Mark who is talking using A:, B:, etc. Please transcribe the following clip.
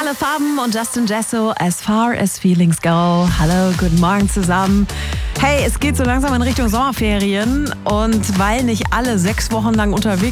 A: Alle Farben und Justin Jesso, As Far As Feelings Go. Hallo, guten Morgen zusammen. Hey, es geht so langsam in Richtung Sommerferien und weil nicht alle 6 Wochen lang unterwegs